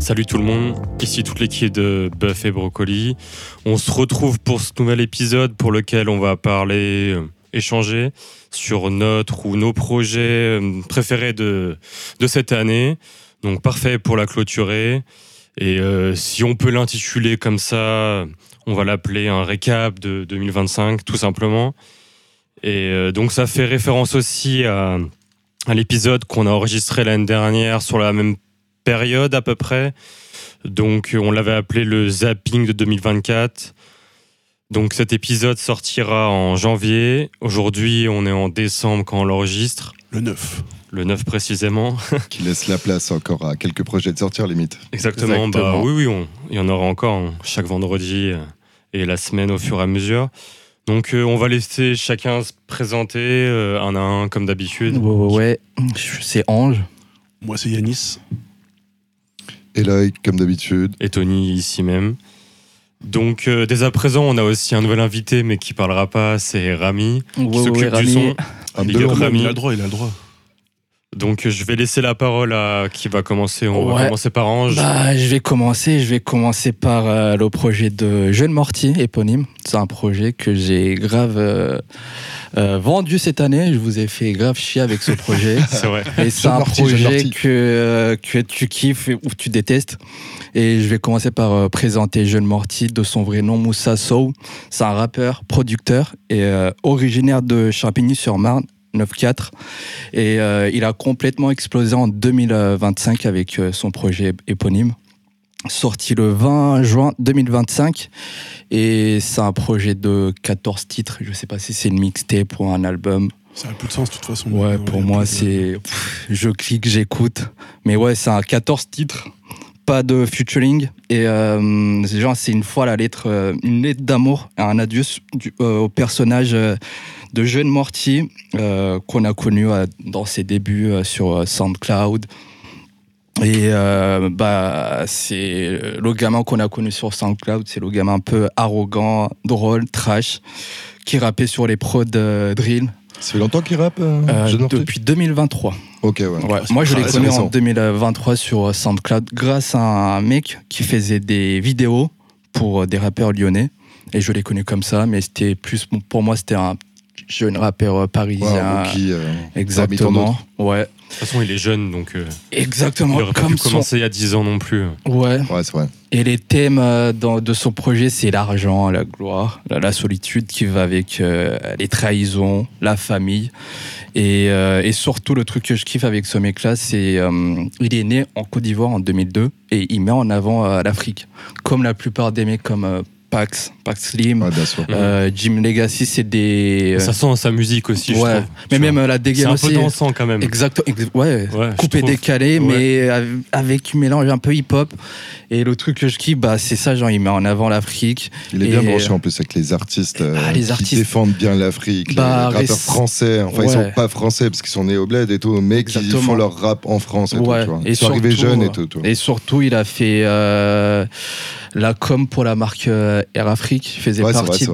Salut tout le monde, ici toute l'équipe de Bœuf et Brocoli. On se retrouve pour ce nouvel épisode pour lequel on va parler, échanger sur notre ou nos projets préférés de cette année. Donc parfait pour la clôturer. Et si on peut l'intituler comme ça, on va l'appeler un récap de 2025 tout simplement. Et donc ça fait référence aussi à l'épisode qu'on a enregistré l'année dernière sur la même période à peu près. Donc on l'avait appelé le zapping de 2024. Donc cet épisode sortira en janvier. Aujourd'hui on est en décembre quand on l'enregistre. Le 9. Le 9 précisément. Qui laisse la place encore à quelques projets de sortir limite. Exactement. Bah, oui, il y en aura encore chaque vendredi et la semaine au fur et à mesure. Donc on va laisser chacun se présenter un à un comme d'habitude. Ouais, c'est Ange. Moi c'est Yanis. Eloy comme d'habitude. Et Tony ici même. Donc dès à présent on a aussi un nouvel invité mais qui parlera pas, c'est Rami qui s'occupe du son. Il a le droit. Donc je vais laisser la parole à qui va commencer. On va commencer par Ange. Je vais commencer par le projet de Jeune Morty, éponyme. C'est un projet que j'ai grave vendu cette année. Je vous ai fait grave chier avec ce projet. C'est vrai. Et c'est un projet que tu kiffes ou tu détestes. Et je vais commencer par présenter Jeune Morty de son vrai nom, Moussa Sow. C'est un rappeur, producteur et originaire de Champigny-sur-Marne. 9-4 et il a complètement explosé en 2025 avec son projet éponyme sorti le 20 juin 2025 et c'est un projet de 14 titres, je sais pas si c'est une mixtape ou un album. Ça a plus de sens de toute façon. Ouais, pour moi c'est je clique, j'écoute, mais ouais c'est un 14 titres, pas de featuring et c'est une fois la lettre, une lettre d'amour, un adieu au personnage de Jeune Morty qu'on a connu dans ses débuts sur SoundCloud. Et c'est le gamin qu'on a connu sur SoundCloud, c'est le gamin un peu arrogant, drôle, trash, qui rappait sur les prods drill. Ça fait longtemps qu'il rappe depuis 2023. Ok, ouais. Moi, je l'ai connu en 2023 sur SoundCloud grâce à un mec qui faisait des vidéos pour des rappeurs lyonnais. Et je l'ai connu comme ça, mais c'était plus, pour moi, c'était un jeune rappeur parisien. Exactement. Ouais. De toute façon, il est jeune, donc exactement. Il aurait pas pu commencer il y a 10 ans non plus. Ouais, c'est vrai. Et les thèmes de son projet, c'est l'argent, la gloire, la solitude qui va avec les trahisons, la famille. Et surtout, le truc que je kiffe avec ce mec-là, c'est il est né en Côte d'Ivoire en 2002 et il met en avant l'Afrique. Comme la plupart des mecs comme Pax Slim, Jim Legacy, c'est des... Ça sent sa musique aussi, je trouve. Mais même la dégaine aussi. C'est un peu dansant quand même. Coupé, décalé, mais avec un mélange un peu hip-hop. Et le truc que je kiffe, c'est ça, genre il met en avant l'Afrique. Il est bien branché en plus avec les artistes qui défendent bien l'Afrique. Les rappeurs français, ils sont pas français parce qu'ils sont nés au bled et tout, mais qui font leur rap en France et tout, tu vois. Ils sont arrivés jeunes et tout. Et surtout, il a fait la com pour la marque Air Afrique. Il faisait partie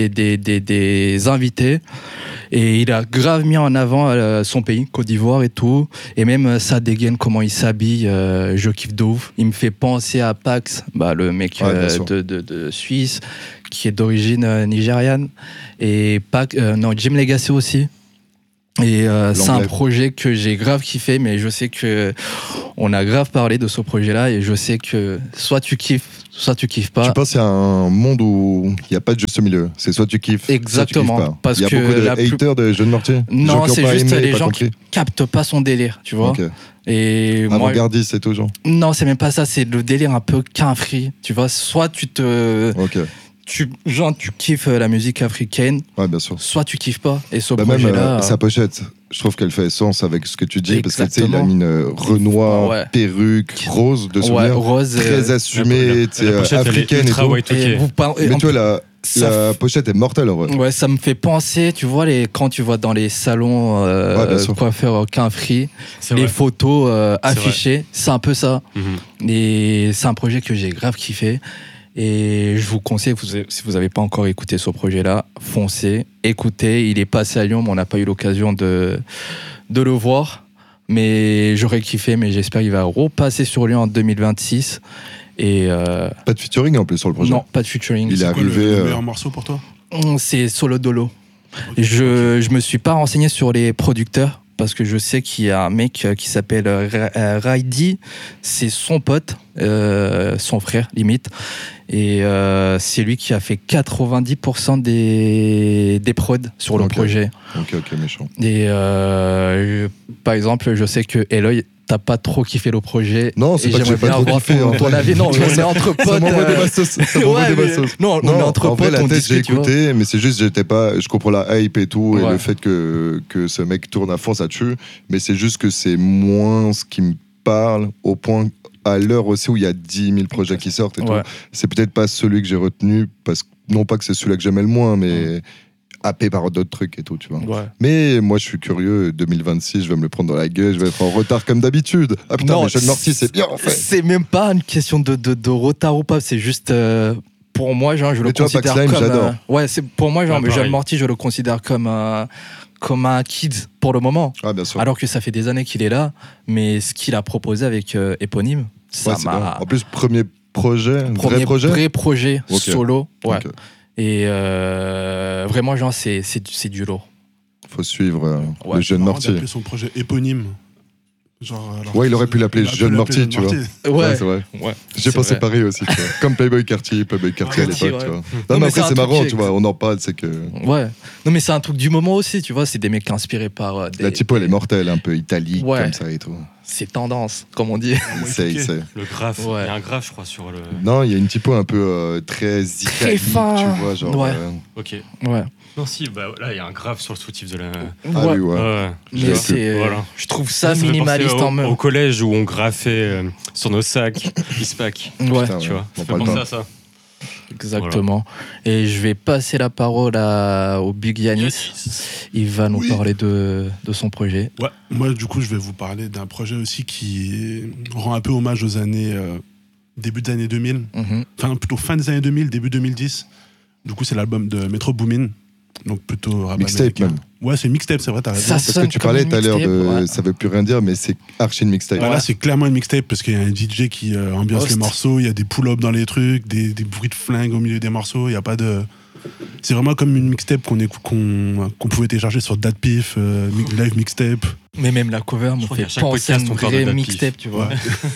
des invités. Et il a grave mis en avant son pays, Côte d'Ivoire et tout. Et même sa dégaine, comment il s'habille, je kiffe de ouf. Il me fait penser à Pax, le mec de Suisse, qui est d'origine nigériane. Et Jim Legacy aussi. Et c'est un projet que j'ai grave kiffé, mais je sais que on a grave parlé de ce projet-là et je sais que soit tu kiffes, soit tu kiffes pas. Tu penses qu'il y a un monde où il n'y a pas de juste milieu. C'est soit tu kiffes, exactement, soit tu kiffes pas. Parce il y a beaucoup de haters de Jeune Morty. Non, c'est juste les gens qui captent pas son délire, tu vois. Okay. Et avant-gardiste et tout, genre. Non, c'est même pas ça, c'est le délire un peu qu'un-free, tu vois. Soit tu te... Ok. Tu kiffes la musique africaine, bien sûr. Soit tu kiffes pas. Et ce projet-là, même sa pochette, je trouve qu'elle fait sens avec ce que tu dis. Exactement. Parce que tu sais, il a mis une Renoir, perruque, rose de souvenir, rose, très assumée, africaine et tout. Mais tu vois, la pochette est mortelle, en vrai. Ouais, ça me fait penser, tu vois, quand tu vois dans les salons coiffeurs qu'un-free, les photos affichées, c'est un peu ça. Et c'est un projet que j'ai grave kiffé. Et je vous conseille, si vous n'avez pas encore écouté ce projet-là, foncez, écoutez. Il est passé à Lyon, mais on n'a pas eu l'occasion de le voir. Mais j'aurais kiffé, mais j'espère qu'il va repasser sur lui en 2026. Et pas de featuring en plus sur le projet. Non, pas de featuring. Il est arrivé. Le meilleur morceau pour toi? C'est Solo Dolo. Okay, je me suis pas renseigné sur les producteurs parce que je sais qu'il y a un mec qui s'appelle Raidi, c'est son pote, son frère limite, et c'est lui qui a fait 90% des prods sur le projet. Ok, méchant. Et par exemple, je sais que Eloy, t'as pas trop kiffé le projet. Non, c'est pas que j'ai pas trop kiffé. Ton avis, non, on est entre potes. Ça m'envoie des massos. Non, on est entre potes. La tête, j'ai écouté, mais c'est juste, je comprends la hype et tout, et le fait que ce mec tourne à fond, ça tue. Mais c'est juste que c'est moins ce qui me parle, au point, à l'heure aussi où il y a 10 000 projets qui sortent et tout. C'est peut-être pas celui que j'ai retenu, parce que, non pas que c'est celui-là que j'aimais le moins, mais happé par d'autres trucs et tout, tu vois. Mais moi, je suis curieux, 2026, je vais me le prendre dans la gueule, je vais être en retard comme d'habitude. Ah putain, non, mais Jeune Morty, c'est bien, en fait. C'est même pas une question de retard ou pas, c'est juste... pour moi, genre, je le considère comme... j'adore. Pour moi, genre, Jeune Morty, je le considère comme un kid pour le moment. Ah, bien sûr. Alors que ça fait des années qu'il est là, mais ce qu'il a proposé avec Éponyme, ça m'a... En plus, premier vrai projet solo. Ouais. Okay. Et vraiment, genre, c'est du lourd. Faut suivre le Jeune Morty. Il a son projet éponyme. Genre, il aurait pu l'appeler Jeune Morty, tu vois. Ouais, c'est vrai. J'ai pensé pareil aussi, tu vois. Comme Playboy Cartier à l'époque, tu vois. Non, mais après, c'est marrant, tu vois. On en parle, c'est que. Ouais. Non, mais c'est un truc du moment aussi, tu vois. C'est des mecs inspirés par. La typo, elle est mortelle, un peu italique, comme ça et tout. C'est tendance, comme on dit. C'est. Le graphe. Il y a un graphe, je crois, sur le. Non, il y a une typo un peu très italique, très fin. Tu vois, genre. Ok. Ouais. Non, si, là, il y a un graphe sur le sous-titre de la. Ah oui, ouais. Mais je trouve ça minimaliste en même. Au collège où on graffait sur nos sacs, Ispac. Ouais. Putain, tu vois. Ça fait penser à ça. Exactement. Et je vais passer la parole au Big Yanis. Il va nous parler de son projet. Ouais. Moi, du coup, je vais vous parler d'un projet aussi qui rend un peu hommage aux années. Début des années 2000. Enfin, plutôt fin des années 2000, début 2010. Du coup, c'est l'album de Metro Boomin. Donc plutôt rap mixtape même. Ouais, c'est mixtape, c'est vrai, t'as raison. Parce que tu parlais tout à l'heure de ça veut plus rien dire, mais c'est archi une mixtape. Voilà, c'est clairement une mixtape parce qu'il y a un DJ qui ambiance les morceaux, il y a des pull-ups dans les trucs, des bruits de flingue au milieu des morceaux, il y a pas de. C'est vraiment comme une mixtape qu'on pouvait télécharger sur DatPiff, Live Mixtape. Mais même la cover me fait penser à une vraie mixtape, tu vois.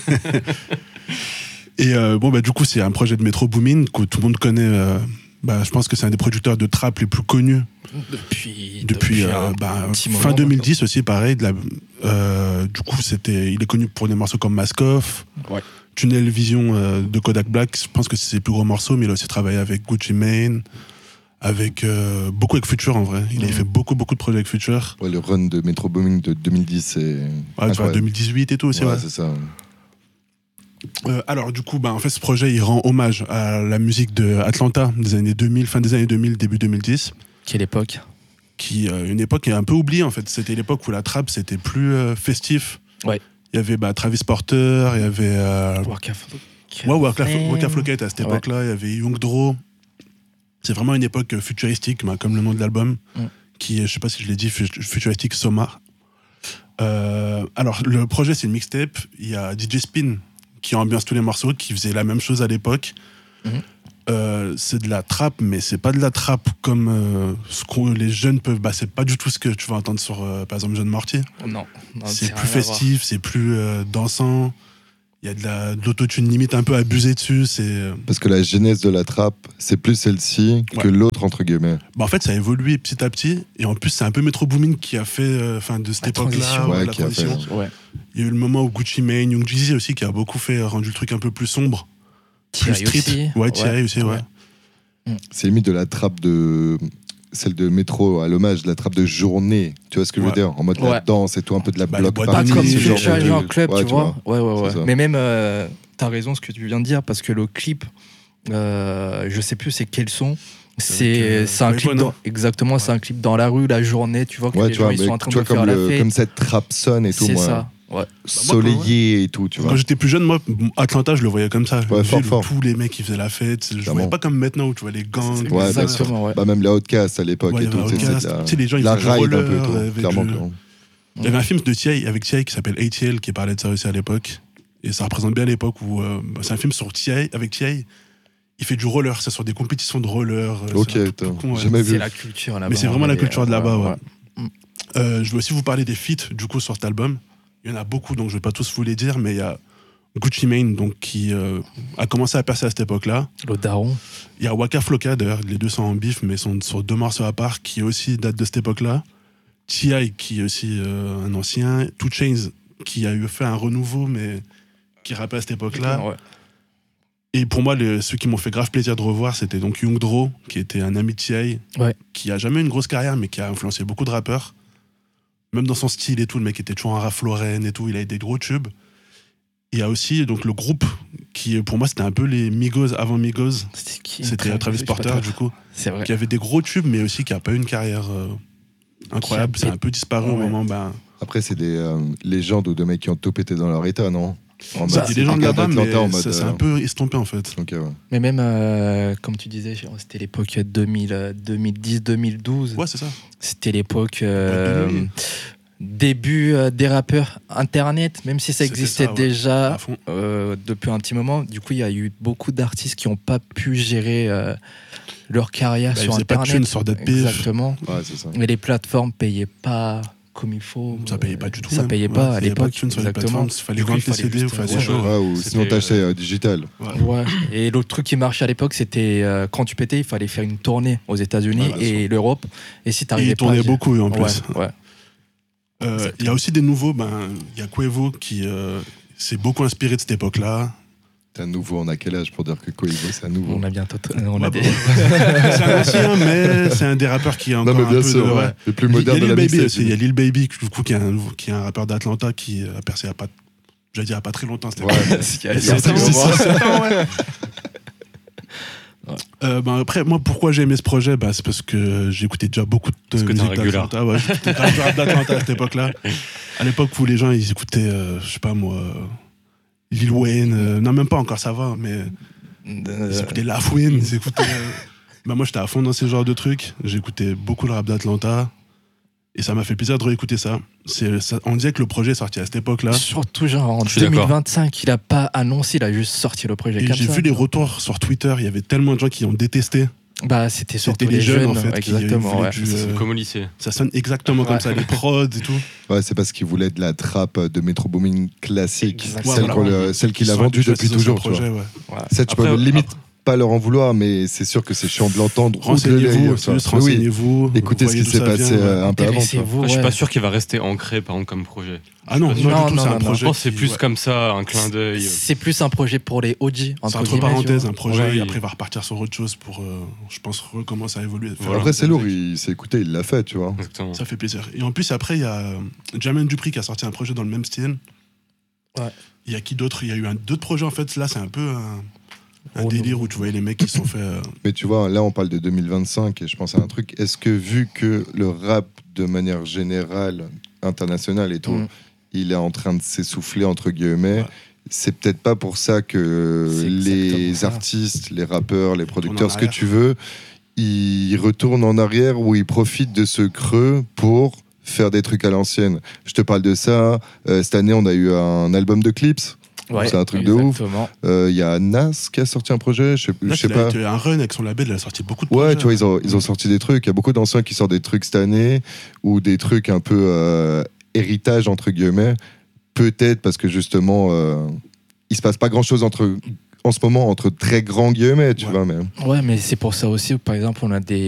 Et du coup, c'est un projet de Metro Boomin que tout le monde connaît. Je pense que c'est un des producteurs de trap les plus connus depuis fin 2010 aussi, pareil. Du coup, il est connu pour des morceaux comme Mask Off, Tunnel Vision de Kodak Black. Je pense que c'est ses plus gros morceaux, mais il a aussi travaillé avec Gucci Mane, beaucoup avec Future en vrai. Il a fait beaucoup de projets avec Future. Ouais, le run de Metro Boomin de 2010, c'est. Ouais, tu vois, 2018 et tout aussi. Ouais, c'est ça. Alors du coup, en fait, ce projet, il rend hommage à la musique de Atlanta des années 2000, fin des années 2000, début 2010. Quelle époque ? Une époque qui est un peu oubliée en fait. C'était l'époque où la trap c'était plus festif. Ouais. Il y avait Travis Porter, il y avait Waka Flocka à cette époque-là. Il y avait Young Dro. C'est vraiment une époque futuristique, comme le nom de l'album, qui, je sais pas si je l'ai dit, futuristique Soma. Alors le projet c'est une mixtape. Il y a DJ Spin qui ambiance tous les morceaux, qui faisait la même chose à l'époque. C'est de la trap, mais c'est pas de la trap comme ce que les jeunes peuvent. C'est pas du tout ce que tu vas entendre sur, par exemple, Jeune Morty. Non, c'est plus festif, c'est plus dansant. Il y a de l'autotune limite un peu abusée dessus. Parce que la genèse de la trap, c'est plus celle-ci que l'autre, entre guillemets. En fait, ça a évolué petit à petit. Et en plus, c'est un peu Metro Boomin qui a fait de cette époque-là. La transition. Il y a eu le moment où Gucci Mane, Young Jeezy aussi, qui a beaucoup rendu le truc un peu plus sombre. Plus street. Thierry aussi, ouais. C'est limite de la trappe de celle de Métro à l'hommage, la trappe de journée, tu vois ce que je veux dire, en mode la danse et tout, un peu de la bloc party, pas comme genre club, tu vois. Ouais. Mais même t'as raison ce que tu viens de dire, parce que le clip, je sais plus c'est quel son. C'est un clip exactement, c'est un clip dans la rue la journée, tu vois que les gens ils sont en train de faire la fête. Comme cette trap sonne et tout, c'est moi. Ça. Ouais. Soleillé et tout, tu vois. Quand j'étais plus jeune, moi, Atlanta, je le voyais comme ça. Fort. Tous les mecs qui faisaient la fête. Je voyais pas comme maintenant où tu vois les gangs. Exactement. Même la Outcast à l'époque et tout. Les gens, ils la faisaient ride roller, un peu, clairement. Il y avait un film de T.I. avec T.I. qui s'appelle ATL qui parlait de ça aussi à l'époque. Et ça représente bien l'époque où c'est un film sur T.I. avec T.I. Il fait du roller, c'est sur des compétitions de roller. Ok, jamais vu. C'est la culture là-bas. Mais c'est vraiment la culture de là-bas, ouais. Je vais aussi vous parler des feats du coup sur cet album. Il y en a beaucoup, donc je vais pas tous vous les dire, mais il y a Gucci Mane, donc qui a commencé à percer à cette époque-là. Le daron. Il y a Waka Flocka, d'ailleurs, les deux sont en bif, mais sont sur 2 morceaux à part, qui aussi date de cette époque-là. T.I. qui est aussi un ancien. 2 Chainz, qui a eu fait un renouveau, mais qui rappait à cette époque-là. Ouais. Et pour moi, ceux qui m'ont fait grave plaisir de revoir, c'était donc Young Dro, qui était un ami de T.I., qui a jamais eu une grosse carrière, mais qui a influencé beaucoup de rappeurs. Même dans son style et tout, le mec était toujours en Ralph Lauren et tout, il a eu des gros tubes. Il y a aussi donc, le groupe qui, pour moi, c'était un peu les Migos avant Migos. C'était Travis Porter, du coup. C'est vrai. Qui avait des gros tubes, mais aussi qui n'a pas eu une carrière incroyable. C'est un peu disparu au moment. Après, c'est des légendes ou de mecs qui ont tout pété dans leur état, non? C'est des légendes là-bas, mais c'est un peu estompé en fait. Okay, ouais. Mais même, comme tu disais, c'était l'époque 2010-2012. Ouais, c'est ça. C'était l'époque début des rappeurs Internet, même si ça existait déjà depuis un petit moment. Du coup, il y a eu beaucoup d'artistes qui n'ont pas pu gérer leur carrière sur Internet. Pas de sur d'autres piges. Exactement. Ouais, c'est ça. Mais les plateformes ne payaient pas comme il faut. Ça payait pas du tout. Ça payait pas à l'époque. Exactement. Il fallait vendre tes CD ou faire des choses. Ou sinon t'achetais digital. Ouais. Et l'autre truc qui marchait à l'époque, c'était quand tu pétais, il fallait faire une tournée aux États-Unis et l'Europe. Et si t'arrivais pas. Il tournait beaucoup en plus. Ouais. Il y a aussi des nouveaux. Il y a Quavo qui s'est beaucoup inspiré de cette époque-là. T'es un nouveau, on a quel âge pour dire que Quavo c'est un nouveau? On a bientôt. C'est un ancien, mais c'est un des rappeurs qui est encore un peu sûr, le plus moderne de la mixtape. Il y a Lil Baby, du coup, qui est un rappeur d'Atlanta qui a percé il y a pas très longtemps. C'était après, moi, pourquoi j'ai aimé ce projet, c'est parce que j'écoutais déjà beaucoup de musique d'Atlanta. Ouais, j'écoutais grave du rap d'Atlanta à cette époque-là. À l'époque où les gens ils écoutaient, je sais pas moi, Lil Wayne, non même pas encore, ça va, mais ils écoutaient La Fouine, ils écoutaient. Moi j'étais à fond dans ces genres de trucs. J'écoutais beaucoup le rap d'Atlanta. Et ça m'a fait plaisir de réécouter ça. On disait que le projet est sorti à cette époque-là. Surtout genre en 2025, il a pas annoncé, il a juste sorti le projet. Et j'ai vu les retours sur Twitter, il y avait tellement de gens qui ont détesté. C'était surtout les jeunes en fait. Exactement. C'est comme au lycée. Ça sonne exactement comme ça, les prods et tout. Ouais, c'est parce qu'ils voulaient de la trappe de Metro Boomin classique, celle qu'il a vendue depuis toujours. Projet, ça, tu peux limite pas leur en vouloir, mais c'est sûr que c'est chiant de l'entendre. Renseignez-vous, écoutez ce qui s'est passé un peu avant. Je suis pas sûr qu'il va rester ancré par exemple comme projet. Ah non, c'est un projet. Je pense que c'est plus comme ça, un clin d'œil. C'est plus un projet pour les OG. C'est entre parenthèses un projet, et après il va repartir sur autre chose pour, je pense, recommencer à évoluer. Après c'est lourd, il s'est écouté, il l'a fait, tu vois. Exactement. Ça fait plaisir. Et en plus après il y a Jermaine Dupri qui a sorti un projet dans le même style. Il y a qui d'autre? Il y a eu d'autres projets en fait. Là c'est un peu un délire où tu voyais les mecs qui se sont fait. Mais tu vois, là on parle de 2025 et je pense à un truc. Est-ce que vu que le rap de manière générale, internationale et tout, il est en train de s'essouffler entre guillemets, c'est peut-être pas pour ça que les artistes, les rappeurs, les producteurs, ce que tu veux, ils retournent en arrière ou ils profitent de ce creux pour faire des trucs à l'ancienne. Je te parle de ça. Cette année, on a eu un album de Clips. C'est un truc de ouf. Il y a Nas qui a sorti un projet, je sais pas. Il a un run avec son label, il a sorti beaucoup de projets. Ouais, tu vois, ils ont sorti des trucs. Il y a beaucoup d'anciens qui sortent des trucs cette année ou des trucs un peu héritage entre guillemets. Peut-être parce que justement, il se passe pas grand-chose en ce moment entre très grands guillemets, tu vois. Mais... Ouais, mais c'est pour ça aussi, par exemple, on a des